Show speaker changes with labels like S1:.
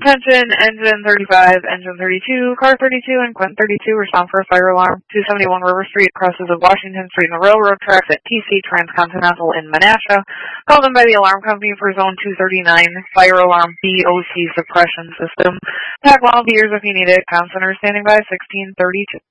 S1: Attention, Engine 35, Engine 32, Car 32, and Quint 32 respond for a fire alarm. 271 River Street crosses of Washington Street and the railroad tracks at TC Transcontinental in Menasha. Called in by the alarm company for Zone 239, fire alarm BOC suppression system. Pack one will be yours if you need it. Comm Center standing by 1632.